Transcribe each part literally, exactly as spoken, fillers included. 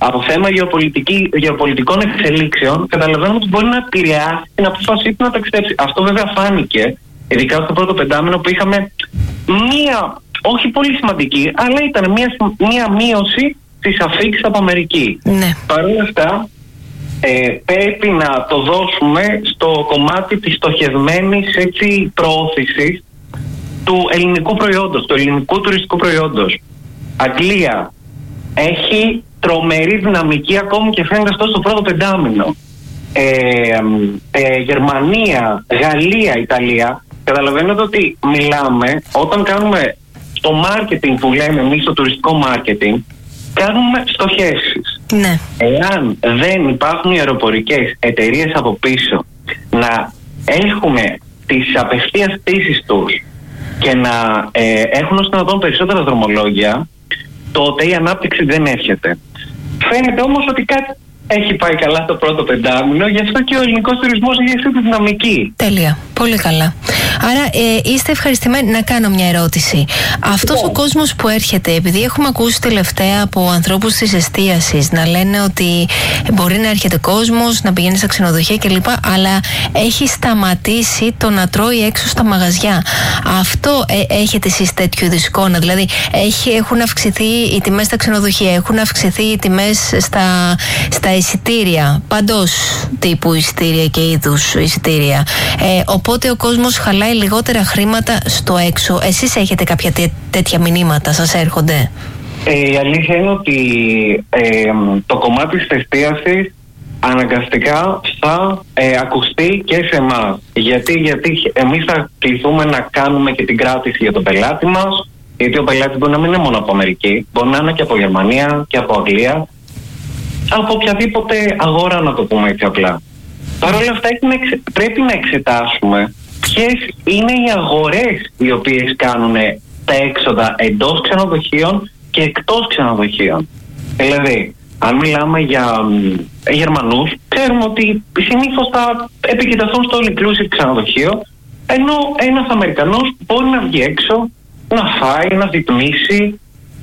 από θέμα γεωπολιτικών εξελίξεων, καταλαβαίνουμε ότι μπορεί να επηρεάσει την απόφασή του να ταξιδέψει. Αυτό βέβαια φάνηκε, ειδικά στο πρώτο πεντάμινο που είχαμε μία, όχι πολύ σημαντική, αλλά ήταν μία, μία μείωση της αφήξης από Αμερική. Ναι. Παρ' όλα αυτά, ε, πρέπει να το δώσουμε στο κομμάτι της στοχευμένης έτσι, προώθησης του ελληνικού προϊόντος, του ελληνικού τουριστικού προϊόντος. Αγγλία έχει τρομερή δυναμική ακόμη και φαίνεται αυτό στο πρώτο πεντάμινο. Ε, ε, Γερμανία, Γαλλία, Ιταλία. Καταλαβαίνετε ότι μιλάμε, όταν κάνουμε το marketing που λέμε εμείς, το τουριστικό marketing, κάνουμε στοχεύσεις. Ναι. Εάν δεν υπάρχουν οι αεροπορικές εταιρείες από πίσω να έχουμε τις απευθείας πτήσεις τους και να ε, έχουν ως δυνατόν περισσότερα δρομολόγια, τότε η ανάπτυξη δεν έρχεται. Φαίνεται όμως ότι κάτι έχει πάει καλά στο πρώτο πεντάμινο, γι' αυτό και ο ελληνικός τουρισμός έχει αυτή τη δυναμική. Τέλεια. Πολύ καλά. Άρα ε, είστε ευχαριστημένοι. Να κάνω μια ερώτηση. Αυτός yeah. ο κόσμος που έρχεται, επειδή έχουμε ακούσει τελευταία από ανθρώπους της εστίασης να λένε ότι μπορεί να έρχεται κόσμος, να πηγαίνει στα ξενοδοχεία κλπ. Αλλά έχει σταματήσει το να τρώει έξω στα μαγαζιά. Αυτό ε, έχετε εσείς τέτοιου είδους εικόνα? Δηλαδή έχει, έχουν αυξηθεί οι τιμές στα ξενοδοχεία, έχουν αυξηθεί οι τιμές στα, στα εισιτήρια, παντός τύπου εισιτήρια και είδους εισιτήρια. Ε, Οπότε ο κόσμος χαλάει λιγότερα χρήματα στο έξω. Εσείς έχετε κάποια τέ, τέτοια μηνύματα, σας έρχονται? Ε, η αλήθεια είναι ότι ε, το κομμάτι της εστίασης αναγκαστικά θα ε, ακουστεί και σε εμάς. Γιατί, γιατί εμείς θα κληθούμε να κάνουμε και την κράτηση για τον πελάτη μας, γιατί ο πελάτης μπορεί να μην είναι μόνο από Αμερική, μπορεί να είναι και από Γερμανία και από Αγγλία, από οποιαδήποτε αγορά, να το πούμε έτσι απλά. Παρ' όλα αυτά πρέπει να εξετάσουμε ποιες είναι οι αγορές οι οποίες κάνουν τα έξοδα εντός ξενοδοχείων και εκτός ξενοδοχείων. Δηλαδή, αν μιλάμε για ε, Γερμανούς, ξέρουμε ότι συνήθως θα επικεντρωθούν στο all inclusive ξενοδοχείο, ενώ ένας Αμερικανός μπορεί να βγει έξω, να φάει, να διτμήσει,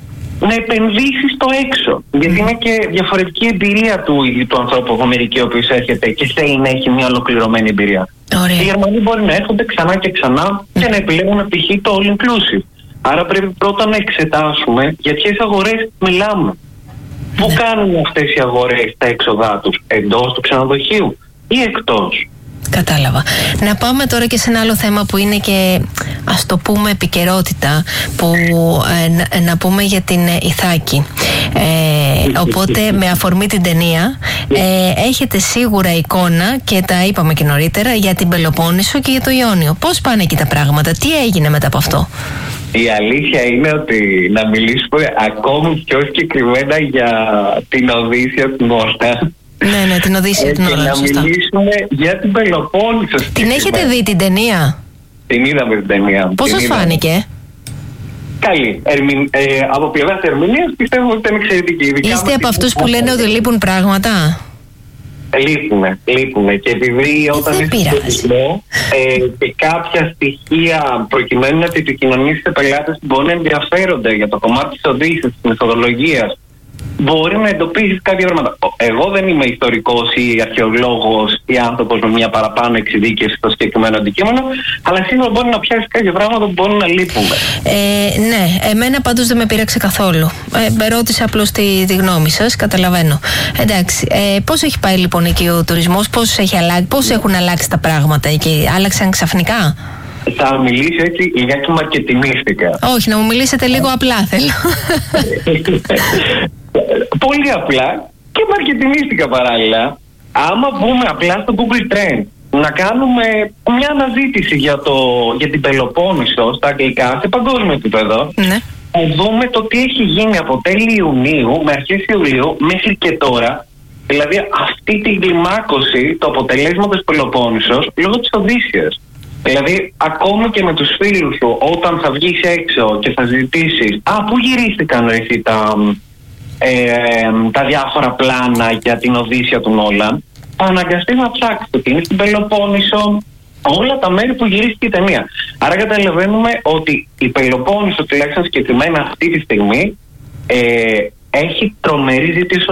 να επενδύσει στο έξω. Γιατί είναι και διαφορετική εμπειρία του ίδιου του ανθρώπου από Αμερική, ο οποίος έρχεται και θέλει να έχει μια ολοκληρωμένη εμπειρία. Ωραία. Οι Γερμανοί μπορεί να έρχονται ξανά και ξανά και να επιλέγουν π.χ. το all inclusive. Άρα πρέπει πρώτα να εξετάσουμε για ποιες αγορές μιλάμε. Πού ναι. κάνουν αυτές οι αγορές τα έξοδά τους, εντός του ξενοδοχείου ή εκτός? Κατάλαβα. Να πάμε τώρα και σε ένα άλλο θέμα που είναι και, ας το πούμε, επικαιρότητα, που ε, να, να πούμε για την ε, Ιθάκη. Ε, οπότε με αφορμή την ταινία ε, έχετε σίγουρα εικόνα, και τα είπαμε και νωρίτερα, για την Πελοπόννησο και για το Ιόνιο. Πώς πάνε εκεί τα πράγματα, τι έγινε μετά από αυτό? Η αλήθεια είναι ότι να μιλήσουμε ακόμη πιο συγκεκριμένα για την Οδύσσεια του Νότα. Ναι, ναι, την Οδύσσεια την ώρα, να σωστά. μιλήσουμε για την Πελοπόννησο. Την έχετε δει την ταινία? Την είδαμε την ταινία. Πώς σας φάνηκε? Καλή. Ερμην, ε, από πλευράς ερμηνείας πιστεύω ότι ήταν εξαιρετική. Είστε από αυτούς που λένε ότι λείπουν πράγματα? Λείπουμε, λείπουμε. Και επειδή όταν είσαι στο τουρισμό ε, και κάποια στοιχεία προκειμένου να την επικοινωνήσει σε πελάτες που μπορεί να ενδιαφέρονται για το κομμάτι της οδήγησης, της μεθοδολογίας, μπορεί να εντοπίσεις κάποια πράγματα. Εγώ δεν είμαι ιστορικός ή αρχαιολόγος ή άνθρωπος με μια παραπάνω εξειδίκευση στο συγκεκριμένο αντικείμενο, αλλά σίγουρα μπορεί να πιάσεις κάποια πράγματα που μπορούν να λείπουν. Ε, ναι, εμένα πάντως δεν με πείραξε καθόλου. Ε, ρώτησα απλώς τη, τη γνώμη σας, καταλαβαίνω. Εντάξει, ε, πώς έχει πάει λοιπόν εκεί ο τουρισμός, πώς, έχει αλλάξει, πώς έχουν αλλάξει τα πράγματα εκεί, άλλαξαν ξαφνικά? Θα μιλήσω έτσι λιγάκι μαρκετινίστικα. Όχι, να μου μιλήσετε λίγο απλά θέλω. Πολύ απλά και μαρκετινίστικα παράλληλα. Άμα μπούμε απλά στο Google Trends, να κάνουμε μια αναζήτηση για, το, για την Πελοπόννησο στα αγγλικά σε παγκόσμιο επίπεδο, ναι. θα δούμε το τι έχει γίνει από τέλη Ιουνίου με αρχές Ιουλίου μέχρι και τώρα. Δηλαδή αυτή την κλιμάκωση, το αποτελέσμα της Πελοπόννησος λόγω της Οδύσσειας. Δηλαδή, ακόμη και με τους φίλους σου, όταν θα βγεις έξω και θα ζητήσεις «Α, πού γυρίστηκαν εσύ τα, ε, τα διάφορα πλάνα για την Οδύσσεια του Νόλαν», θα αναγκαστείς να ψάξεις ότι είναι στην Πελοπόννησο, όλα τα μέρη που γυρίστηκε η ταινία. Άρα καταλαβαίνουμε ότι η Πελοπόννησο, τουλάχιστον συγκεκριμένα αυτή τη στιγμή, ε, έχει τρομερή ζήτηση